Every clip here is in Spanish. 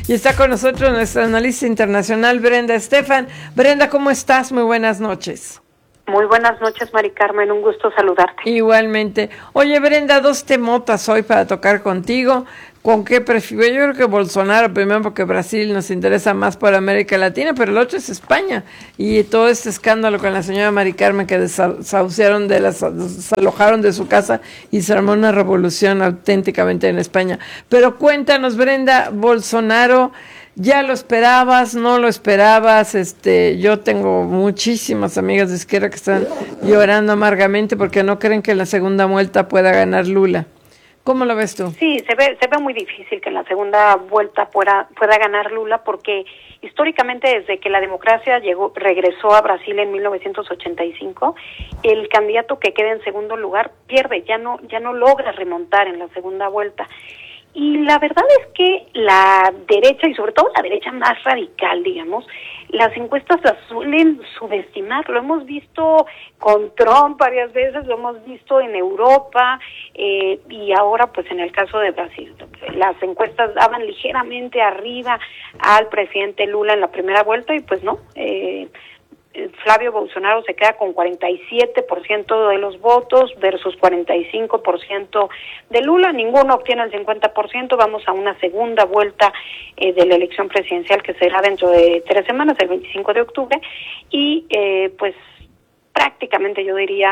Y está con nosotros nuestra analista internacional, Brenda Estefan. Brenda, ¿cómo estás? Muy buenas noches. Muy buenas noches, Mari Carmen, un gusto saludarte. Igualmente. Oye, Brenda, dos temotas hoy para tocar contigo. ¿Con qué prefiero? Yo creo que Bolsonaro primero, porque Brasil nos interesa más por América Latina, pero el otro es España. Y todo este escándalo con la señora Mari Carmen que desalojaron de su casa y se armó una revolución auténticamente en España. Pero cuéntanos, Brenda, Bolsonaro, ¿ya lo esperabas? ¿No lo esperabas? Yo tengo muchísimas amigas de izquierda que están llorando amargamente porque no creen que en la segunda vuelta pueda ganar Lula. ¿Cómo lo ves tú? Sí, se ve muy difícil que en la segunda vuelta pueda ganar Lula, porque históricamente desde que la democracia regresó a Brasil en 1985, el candidato que queda en segundo lugar pierde, ya no logra remontar en la segunda vuelta. Y la verdad es que la derecha, y sobre todo la derecha más radical, digamos, las encuestas las suelen subestimar. Lo hemos visto con Trump varias veces, lo hemos visto en Europa, y ahora pues en el caso de Brasil. Las encuestas daban ligeramente arriba al presidente Lula en la primera vuelta y pues no, Flavio Bolsonaro se queda con 47% de los votos versus 45% de Lula. Ninguno obtiene el 50%. Vamos a una segunda vuelta de la elección presidencial que será dentro de 3 semanas, el 25 de octubre. Y pues prácticamente yo diría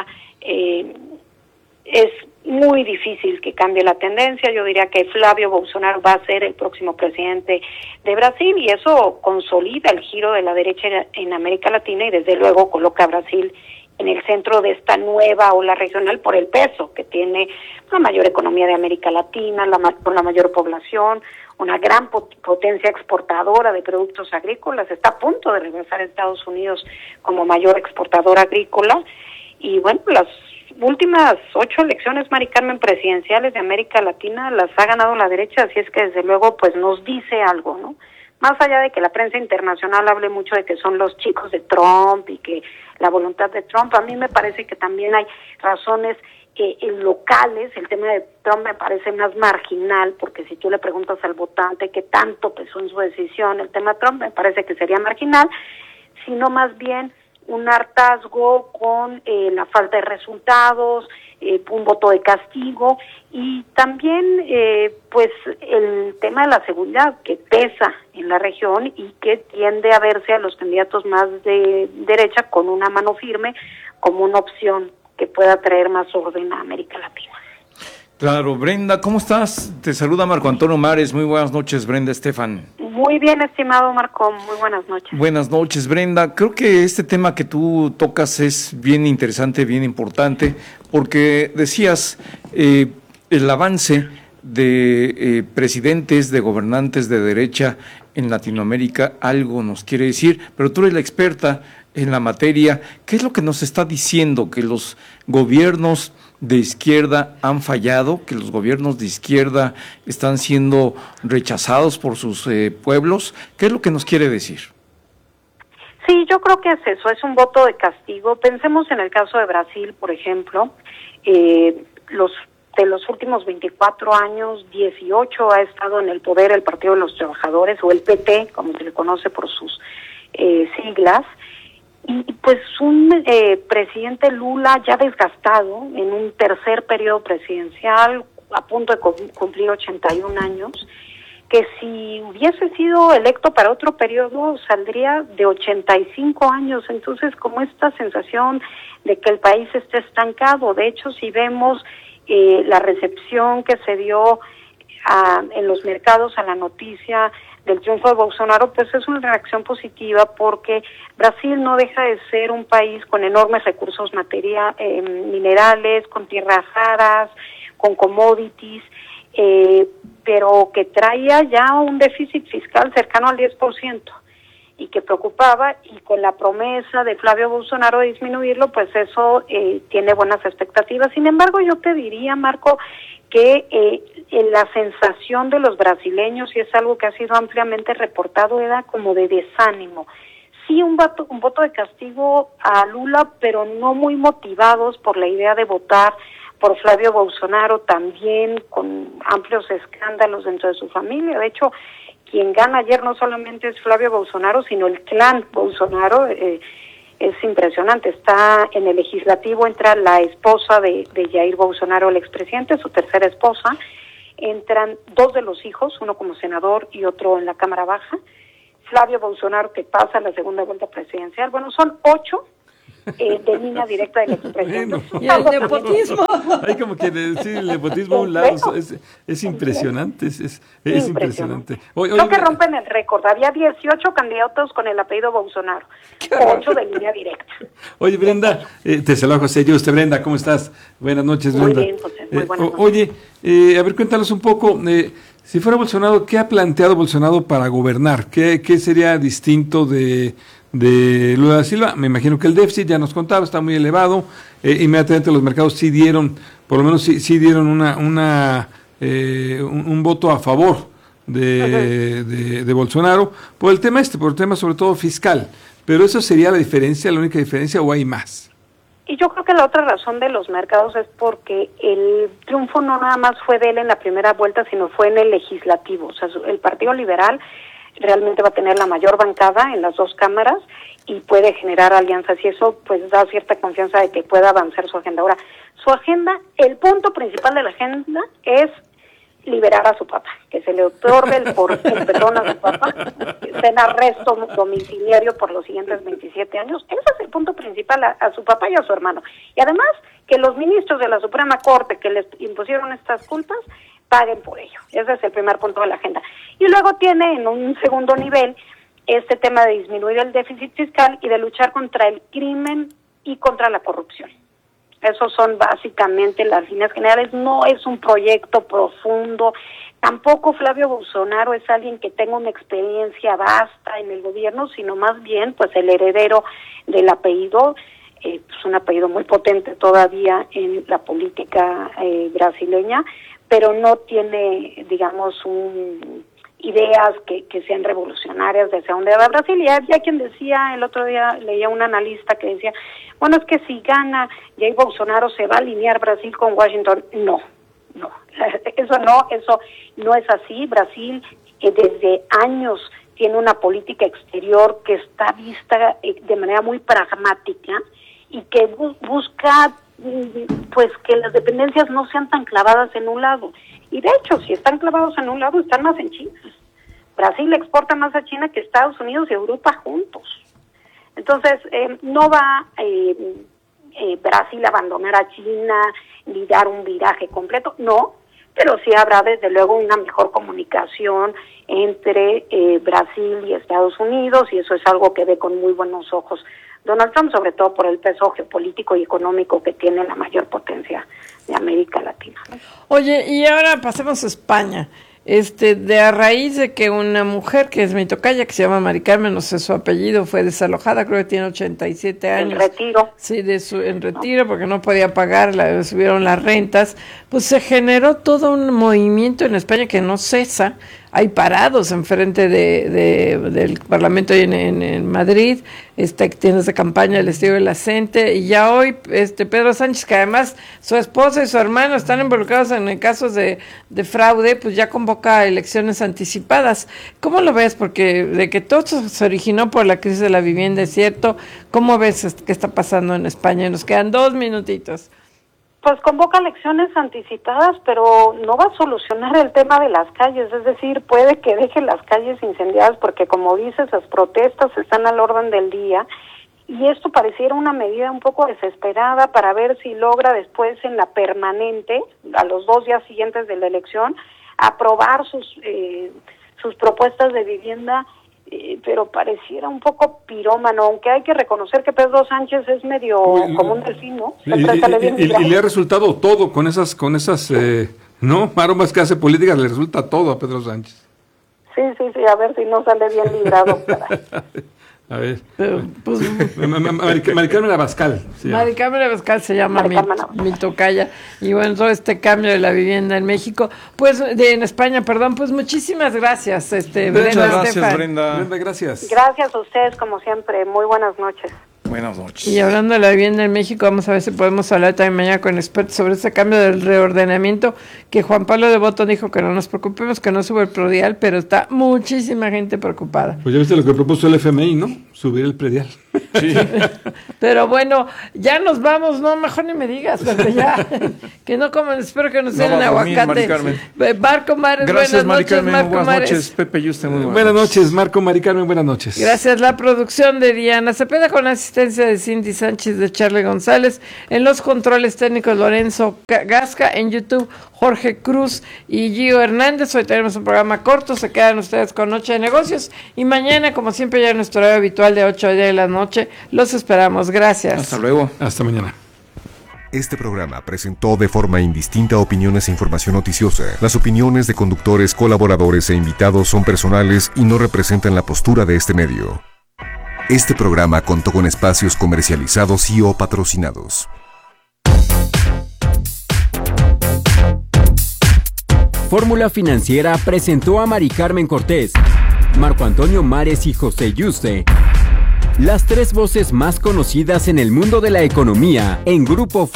es muy difícil que cambie la tendencia. Yo diría que Flavio Bolsonaro va a ser el próximo presidente de Brasil y eso consolida el giro de la derecha en América Latina y desde luego coloca a Brasil en el centro de esta nueva ola regional por el peso que tiene la mayor economía de América Latina, con la mayor población, una gran potencia exportadora de productos agrícolas. Está a punto de regresar a Estados Unidos como mayor exportador agrícola y bueno, las últimas 8 elecciones, Mari Carmen, presidenciales de América Latina las ha ganado la derecha, así es que desde luego pues nos dice algo, ¿no? Más allá de que la prensa internacional hable mucho de que son los chicos de Trump y que la voluntad de Trump, a mí me parece que también hay razones locales. El tema de Trump me parece más marginal, porque si tú le preguntas al votante qué tanto pesó en su decisión el tema de Trump, me parece que sería marginal, sino más bien un hartazgo con la falta de resultados, un voto de castigo y también pues el tema de la seguridad que pesa en la región y que tiende a verse a los candidatos más de derecha con una mano firme como una opción que pueda traer más orden a América Latina. Claro, Brenda, ¿cómo estás? Te saluda Marco Antonio Mares. Muy buenas noches, Brenda Estefan. Muy bien, estimado Marco, muy buenas noches. Buenas noches, Brenda. Creo que este tema que tú tocas es bien interesante, bien importante, porque decías el avance de presidentes, de gobernantes de derecha en Latinoamérica, algo nos quiere decir, pero tú eres la experta en la materia. ¿Qué es lo que nos está diciendo? ¿Que los gobiernos de izquierda han fallado, que los gobiernos de izquierda están siendo rechazados por sus pueblos? ¿Qué es lo que nos quiere decir? Sí, yo creo que es eso, es un voto de castigo. Pensemos en el caso de Brasil, por ejemplo, de los últimos 24 años, 18 ha estado en el poder el Partido de los Trabajadores, o el PT, como se le conoce por sus siglas, y pues un presidente Lula ya desgastado en un tercer periodo presidencial, a punto de cumplir 81 años, que si hubiese sido electo para otro periodo saldría de 85 años. Entonces, como esta sensación de que el país está estancado. De hecho, si vemos la recepción que se dio en los mercados a la noticia del triunfo de Bolsonaro, pues es una reacción positiva, porque Brasil no deja de ser un país con enormes recursos minerales, con tierras raras, con commodities, pero que traía ya un déficit fiscal cercano al 10% y que preocupaba, y con la promesa de Flavio Bolsonaro de disminuirlo, pues eso tiene buenas expectativas. Sin embargo, yo te diría, Marco, que la sensación de los brasileños, y es algo que ha sido ampliamente reportado, era como de desánimo. Sí, un voto de castigo a Lula, pero no muy motivados por la idea de votar por Flavio Bolsonaro, también con amplios escándalos dentro de su familia. De hecho, quien gana ayer no solamente es Flavio Bolsonaro, sino el clan Bolsonaro. Es impresionante. Está en el legislativo, entra la esposa de Jair Bolsonaro, el expresidente, su tercera esposa, entran 2 de los hijos, uno como senador y otro en la Cámara Baja, Flavio Bolsonaro, que pasa a la segunda vuelta presidencial. Bueno, son 8 de línea directa del expresidente. Bueno, y el nepotismo. Hay como que decir el nepotismo a un lado, es impresionante, es impresionante. Creo que rompen el récord, había 18 candidatos con el apellido Bolsonaro, 8 de línea directa. Oye, Brenda, te saludo José Yuste. Brenda, ¿cómo estás? Buenas noches, Brenda. Muy bien, José, muy buenas noches. Oye, a ver, cuéntanos un poco, si fuera Bolsonaro, ¿qué ha planteado Bolsonaro para gobernar? ¿Qué sería distinto de Lula da Silva? Me imagino que el déficit, ya nos contaba, está muy elevado. Inmediatamente los mercados sí dieron, por lo menos sí dieron un voto a favor de Bolsonaro por el tema por el tema sobre todo fiscal. Pero eso sería la diferencia, la única diferencia, ¿o hay más? Y yo creo que la otra razón de los mercados es porque el triunfo no nada más fue de él en la primera vuelta, sino fue en el legislativo. O sea, el Partido Liberal realmente va a tener la mayor bancada en las 2 cámaras y puede generar alianzas, y eso pues da cierta confianza de que pueda avanzar su agenda. Ahora, su agenda, el punto principal de la agenda es liberar a su papá, que se le otorgue el perdón a su papá, que esté en arresto domiciliario por los siguientes 27 años. Ese es el punto principal, a su papá y a su hermano. Y además, que los ministros de la Suprema Corte que les impusieron estas culpas paguen por ello. Ese es el primer punto de la agenda. Y luego tiene en un segundo nivel este tema de disminuir el déficit fiscal y de luchar contra el crimen y contra la corrupción. Esos son básicamente las líneas generales. No es un proyecto profundo. Tampoco Flavio Bolsonaro es alguien que tenga una experiencia vasta en el gobierno, sino más bien pues el heredero del apellido, pues un apellido muy potente todavía en la política brasileña, pero no tiene, digamos, ideas que sean revolucionarias de hacia dónde va Brasil. Y había quien decía, el otro día leía un analista que decía, bueno, es que si gana Jair Bolsonaro se va a alinear Brasil con Washington. No, eso no es así. Brasil desde años tiene una política exterior que está vista de manera muy pragmática y que busca pues que las dependencias no sean tan clavadas en un lado. Y de hecho, si están clavados en un lado, están más en China. Brasil exporta más a China que Estados Unidos y Europa juntos. Entonces, no va Brasil a abandonar a China ni dar un viraje completo, no, pero sí habrá desde luego una mejor comunicación entre Brasil y Estados Unidos, y eso es algo que ve con muy buenos ojos Donald Trump, sobre todo por el peso geopolítico y económico que tiene la mayor potencia de América Latina. Oye, y ahora pasemos a España. De a raíz de que una mujer que es mi tocaya, que se llama Mari Carmen, no sé su apellido, fue desalojada, creo que tiene 87 años. En retiro. Sí, en retiro, porque no podía pagar, subieron las rentas. Pues se generó todo un movimiento en España que no cesa. Hay parados enfrente del Parlamento en Madrid, tiendas de campaña del estilo de la CENTE, y ya hoy Pedro Sánchez, que además su esposa y su hermano están involucrados en casos de fraude, pues ya convoca elecciones anticipadas. ¿Cómo lo ves? Porque de que todo se originó por la crisis de la vivienda, es cierto. ¿Cómo ves qué está pasando en España? Nos quedan 2 minutitos. Pues convoca elecciones anticipadas, pero no va a solucionar el tema de las calles, es decir, puede que deje las calles incendiadas porque, como dices, las protestas están al orden del día, y esto pareciera una medida un poco desesperada para ver si logra después en la permanente, a los 2 días siguientes de la elección, aprobar sus propuestas de vivienda, pero pareciera un poco pirómano, aunque hay que reconocer que Pedro Sánchez es medio como un delfín, ¿no? Y le ha resultado todo con esas ¿no? maromas que hace políticas, le resulta todo a Pedro Sánchez. Sí, a ver si no sale bien librado. A ver. Pues, Mari Carmen Abascal. Mari Carmen Abascal se llama mi tocaya. Y bueno, todo este cambio de la vivienda en México, pues en España, perdón, pues muchísimas gracias. Muchas gracias, Brenda, gracias. Gracias a ustedes, como siempre. Muy buenas noches. Bueno. Buenas noches. Y hablando de la vivienda en México, vamos a ver si podemos hablar también mañana con expertos sobre ese cambio del reordenamiento, que Juan Pablo de Botón dijo que no nos preocupemos, que no sube el predial, pero está muchísima gente preocupada. Pues ya viste lo que propuso el FMI, ¿no? Subir el predial. Sí. Pero bueno, ya nos vamos, no, mejor ni me digas, porque ya, que no coman, espero que nos den el aguacate. Marco Mares, gracias, buenas noches, Marco buenas Mares. noches, Pepe Yuste, muy buenas noches, Marco, Mari Carmen, buenas noches. Gracias, la producción de Diana Cepeda con la asistencia de Cindy Sánchez, de Charlie González, en los controles técnicos Lorenzo Gasca, en YouTube Jorge Cruz y Gio Hernández. Hoy tenemos un programa corto, se quedan ustedes con Noche de Negocios y mañana, como siempre, ya en nuestro horario habitual de 8 a 10 de la noche, los esperamos. Gracias. Hasta luego. Hasta mañana. Este programa presentó de forma indistinta opiniones e información noticiosa. Las opiniones de conductores, colaboradores e invitados son personales y no representan la postura de este medio. Este programa contó con espacios comercializados y o patrocinados. Fórmula Financiera presentó a Mari Carmen Cortés, Marco Antonio Mares y José Yuste, las tres voces más conocidas en el mundo de la economía en Grupo